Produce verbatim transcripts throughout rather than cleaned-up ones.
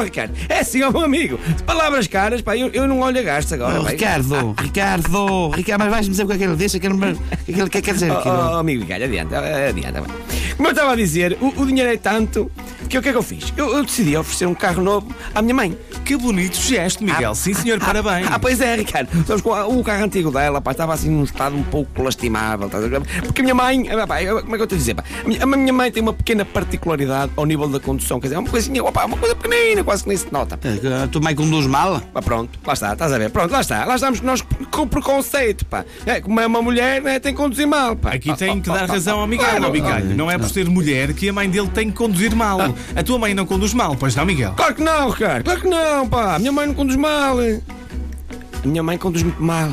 Ricardo, é assim, ó meu amigo. De palavras caras, pá, eu, eu não olho a gastos agora. Oh, pá. Ricardo, Ah. Ricardo, Ricardo, mas vais-me dizer o que é que ele disse? O que é que ele quer dizer? Oh, aquilo? oh, amigo Ricardo, adianta, adianta. Como eu estava a dizer, o, o dinheiro é tanto que o que é que eu fiz? Eu, eu decidi oferecer um carro novo à minha mãe. Que bonito gesto, Miguel. Ah, Sim, senhor, ah, parabéns. Ah, pois é, Ricardo. Sabes, o carro antigo dela, pá, estava assim num estado um pouco lastimável. Tá? Porque a minha mãe, pá, como é que eu te dizer? Pá? A, minha, a minha mãe tem uma pequena particularidade ao nível da condução. Quer dizer, é uma coisinha, opa, uma coisa pequenina, quase que nem se nota. A tua mãe conduz mal? Pá, pronto, lá está, estás a ver? Pronto, lá está. Lá estamos nós com preconceito, pá. É, como é uma mulher, né, tem que conduzir mal, pá. Aqui tem que Ah, dar ah, razão ao Miguel, claro, ao Miguel. ah, Não é por ser mulher que a mãe dele tem que conduzir mal. A tua mãe não conduz mal, pois não, Miguel? Claro que não, Ricardo, claro que não, pá. A minha mãe não conduz mal. A minha mãe conduz muito mal.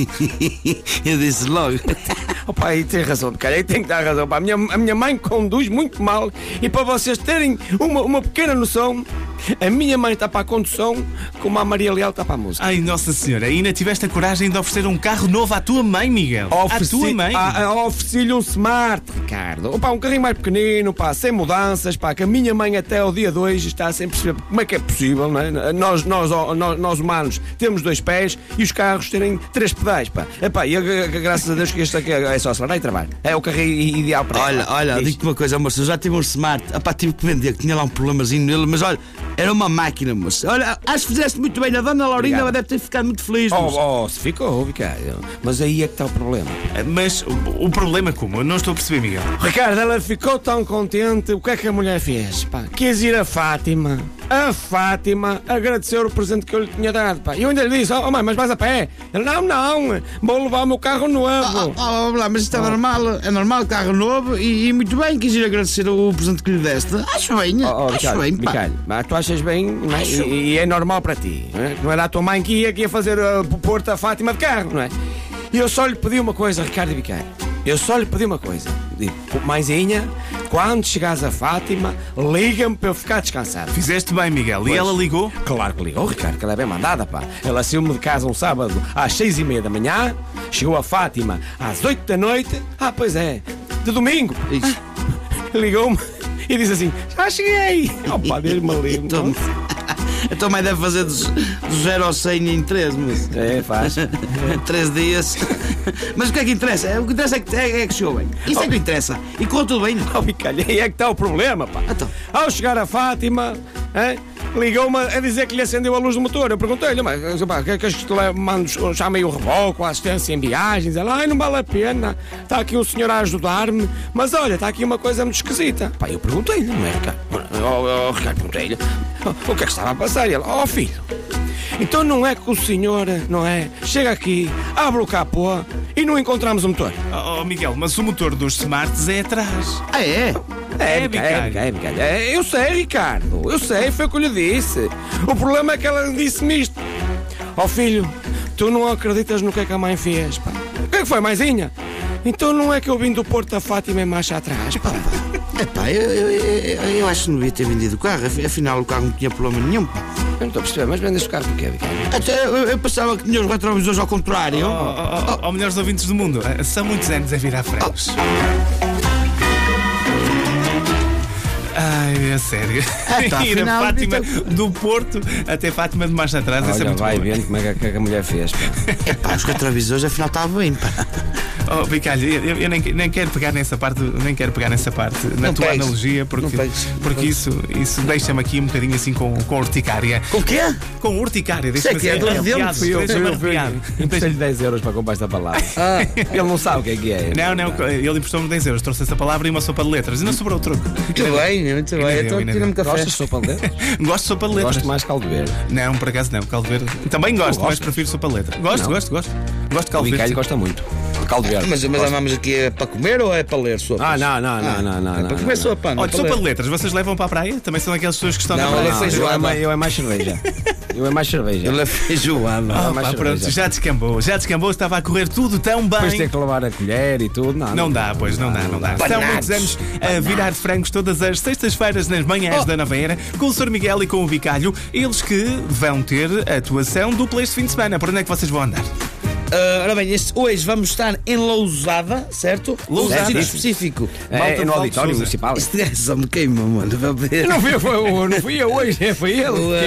Eu disse logo. Opa, aí tem razão, cara, aí tem que dar razão. Pá. A, minha, a minha mãe conduz muito mal. E para vocês terem uma, uma pequena noção, a minha mãe está para a condução como a Maria Leal está para a música. Ai, Nossa Senhora, ainda tiveste a coragem de oferecer um carro novo à tua mãe, Miguel? Ofereci, à tua mãe? a- a- Ofereci-lhe um Smart, Ricardo. Opa, um carrinho mais pequenino, pá, sem mudanças, pá, que a minha mãe até ao dia dois está sem perceber como é que é possível, não é? Nós, nós, nós, nós humanos temos dois pés e os carros terem três pedais, pá. Epá, e a- a- graças a Deus que este aqui é só acelerar e trabalhar. É o carrinho ideal para Olha, ela. olha, Diz. digo-te uma coisa, moço, eu já tive um Smart, apá, tive que vender, que tinha lá um problemazinho nele, mas olha, era uma máquina, moço. Olha, acho que fizeste muito bem, a dona Laurinda Obrigado. deve ter ficado muito feliz, moço. Oh, oh, se ficou, Ricardo. Mas aí é que está o problema. Mas o, o problema é como? Eu não estou a perceber, Miguel. Ricardo, ela ficou tão contente. O que é que a mulher fez? Pá? Quis ir a Fátima. A Fátima agradeceu o presente que eu lhe tinha dado. Pá. E eu ainda lhe disse: oh, mãe, mas vais a pé? Ele: não, não, vou levar o meu carro novo. Oh, oh, lá, mas isto é normal, é normal, carro novo e, e muito bem, quis ir agradecer o presente que lhe deste. Acho bem, Oh, oh, acho Ricardo, bem, pá. Ricardo, mas tu achas bem, não é? E, e é normal para ti. Não, é? Não era a tua mãe que ia, que ia fazer uh, pôr-te a Fátima de carro, não é? E eu só lhe pedi uma coisa, Ricardo e Ricardo. Eu só lhe pedi uma coisa. Digo: mãezinha, quando chegares a Fátima, liga-me para eu ficar descansado. Fizeste bem, Miguel. Pois. E ela ligou? Claro que ligou, Ricardo, que ela é bem mandada, pá. Ela saiu-me de casa um sábado às seis e meia da manhã, chegou a Fátima às oito da noite. Ah, pois é, de domingo. Isso. Ligou-me e disse assim: já cheguei. Opa, Deus-me livre. Então, a tua mãe deve fazer do, do zero ao cem em três, moço. É, faz. três dias. Mas o que é que interessa? O que interessa é que, é, é que chegou bem. Isso é que interessa. E correu tudo bem. Oh, Ricardo, aí é que está o problema, pá. Então. Ao chegar a Fátima, hein, ligou-me a dizer que lhe acendeu a luz do motor. Eu perguntei-lhe: mas pá, quer que eu te le- mando, chamei o reboco, a assistência em viagens? Ela: ai, não vale a pena. Está aqui um senhor a ajudar-me. Mas olha, está aqui uma coisa muito esquisita. Pá, eu perguntei-lhe, não é, Ricardo? Oh, oh, Ricardo, perguntei-lhe: oh, o que é que estava a passar? E ele: oh, filho, então não é que o senhor, não é, chega aqui, abre o capô e não encontramos o motor. Oh, oh, Miguel, mas o motor dos Smarts é atrás. Ah, é? É, É, Ricardo, é, Ricardo. Ricardo, Ricardo. É, eu sei, Ricardo. Eu sei, foi o que eu lhe disse. O problema é que ela disse-me isto. Ó filho, tu não acreditas no que é que a mãe fez, pá. O que é que foi, mãezinha? Então não é que eu vim do Porto da Fátima em marcha atrás, pá. Epá, eu, eu, eu, eu acho que não devia ter vendido o carro. Afinal, o carro não tinha problema nenhum, pá. Eu não estou a perceber, mas vendes o carro porquê, Ricardo? Até eu, eu pensava que tinha os retrovisores ao contrário. Oh, oh, oh, oh, melhores ouvintes do mundo. eh, São muitos anos a virar frenos. Ai, é sério. Ah, tá, Ir a afinal, Fátima então- do Porto até Fátima de marcha atrás. Essa é Olha, muito vai boa. vendo como é que a, que a mulher fez, pá. Epá, os retrovisores afinal estavam bem, pá. Oh, Bicalho, eu, eu nem, nem quero pegar nessa parte, nem quero pegar nessa parte na Não tua pegues. analogia, Não porque, pegues. porque isso, isso deixa-me aqui um bocadinho assim com, com urticária. Com o quê? Com urticária, Sei deixa-me que é assim dor de dente, arrepiado, fui eu, deixa-me fui eu, fui eu. arrepiado. Emprestei-lhe dez euros para comprar esta palavra. Ele não sabe o que é que é. Não, não, ele emprestou-me dez euros, trouxe essa palavra e uma sopa de letras e não sobrou o troco. Muito bem, muito bem. deu, Então ainda tira-me deu. café. Gostas de sopa de letras? Gosto de sopa de letras. Gosto mais caldo verde. Não, por acaso não, caldo verde. Também gosto, mas gosto. prefiro sopa de letras. Gosto, Não. gosto, gosto. Gosto de O caldo Ricardo verde. gosta muito. Caldo verde. Mas, mas andamos aqui é para comer ou é para ler sopa? Ah, não, não, não, não, não. É para não, comer não. sopa, não é Olha, para sopa ler. de letras, vocês levam para a praia? Também são aquelas pessoas que estão Não, na olha, praia. Não, eu, é feijoada. mais, eu é mais cerveja. Eu é mais cerveja. Ele é feijoada. Ah, mais pá, pronto, cerveja. já descambou, já descambou, estava a correr tudo tão Depois bem. ter que lavar a colher e tudo. Não, Não dá, pois não dá, não dá. São Banados. muitos anos a virar frangos todas as sextas-feiras nas manhãs da Nova Era, com o senhor Miguel e com o Bicalho, eles que vão ter a atuação dupla este fim de semana. Por onde é que vocês vão andar? Uh, ora bem, este, hoje vamos estar em Lousada, certo? Lousada. Um sítio específico. É, é no auditório municipal. Este gajo só me queima, mano. Não fui eu, foi, não fui eu hoje, foi ele.